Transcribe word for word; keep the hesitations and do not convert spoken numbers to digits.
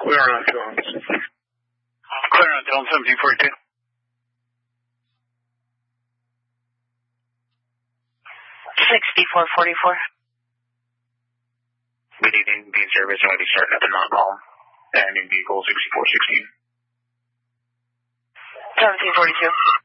Clear on Jones. Clear on Jones, seventeen forty-two. sixty-four forty-four. Good evening, being service, I'm going to be starting up a non-call. And in vehicle sixty-four sixteen. seventeen forty-two.